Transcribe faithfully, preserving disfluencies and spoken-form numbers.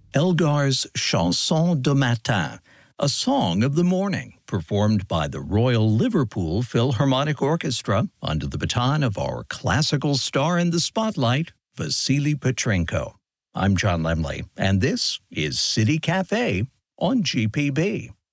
Elgar's Chanson de Matin, a song of the morning, performed by the Royal Liverpool Philharmonic Orchestra under the baton of our classical star in the spotlight, Vasily Petrenko. I'm John Lemley, and this is City Cafe on G P B.